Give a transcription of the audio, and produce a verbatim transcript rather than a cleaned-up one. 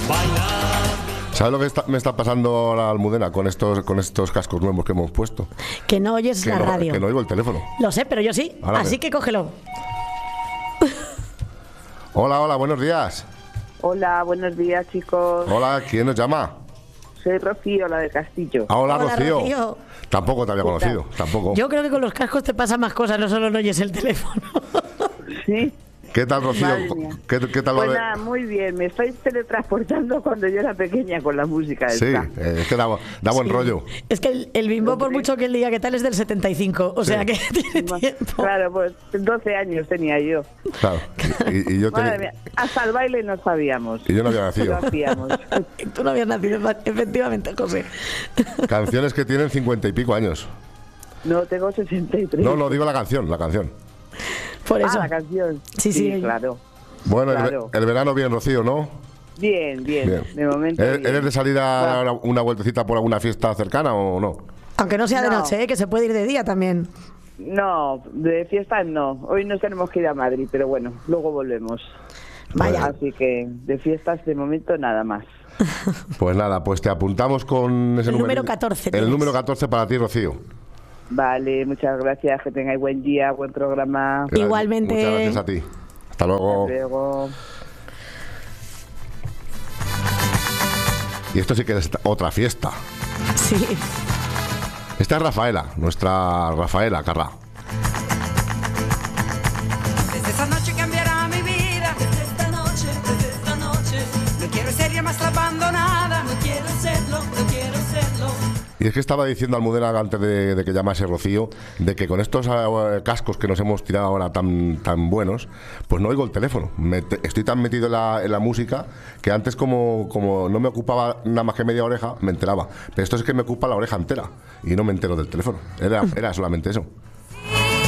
¿Sabes lo que está, me está pasando ahora, Almudena, con estos, con estos cascos nuevos que hemos puesto? Que no oyes Que la no, radio. que no oigo el teléfono. Lo sé, pero yo sí. Ahora Así ve. que cógelo. Hola, hola, buenos días. Hola, buenos días, chicos. Hola, ¿quién nos llama? Soy Rocío, la de Castillo. Ah, hola, Hola, Rocío. Rocío. Tampoco te había ¿Qué conocido, tampoco. Yo creo que con los cascos te pasan más cosas, no solo no oyes el teléfono. Sí. ¿Qué tal, Rocío? Madre mía. ¿Qué, qué tal lo Pues de- nada, muy bien. Me estoy teletransportando cuando yo era pequeña con la música Sí, esta. eh, es que da, da buen Sí. rollo. Es que el, el Bimbo, por Hombre. mucho que él diga que tal, es del setenta y cinco. O Sí. sea que tiene tiempo. Claro, pues doce años tenía yo. Claro. Y, y yo Madre tenía, mía, hasta el baile no sabíamos. y yo no había Lo nacido. hacíamos. Tú no habías nacido, efectivamente, José. Canciones que tienen cincuenta y pico años. No, tengo sesenta y tres. No, no, digo la canción, la canción. Por Ah, eso. la canción. Sí, sí. claro. Bueno, el, Claro. el verano bien, Rocío, ¿no? Bien, bien, Bien. de momento ¿Eres, bien. eres de salir a Va. una, una vueltecita por alguna fiesta cercana o no? Aunque no sea de No. noche, ¿eh? Que se puede ir de día también. No, de fiestas no. Hoy nos tenemos que ir a Madrid, pero bueno, luego volvemos. Vaya. Así que de fiestas de momento nada más. Pues nada, pues te apuntamos con ese El número. número catorce El tienes. número catorce para ti, Rocío. Vale, muchas gracias, que tengáis buen día, buen programa. Gracias. Igualmente. Muchas gracias a ti. Hasta luego. Hasta luego. Y esto sí que es otra fiesta. Sí. Esta es Rafaela, nuestra Rafaela Carrá. Desde esta noche cambiará mi vida. Desde esta noche, desde esta noche. No quiero ser ya más la abandonada. No quiero serlo, no quiero serlo. Y es que estaba diciendo Almudena antes de, de que llamase Rocío, de que con estos eh, cascos que nos hemos tirado ahora tan, tan buenos, pues no oigo el teléfono. Me te- estoy tan metido en la, en la música que antes como, como no me ocupaba nada más que media oreja, me enteraba. Pero esto es que me ocupa la oreja entera y no me entero del teléfono. Era, era solamente eso.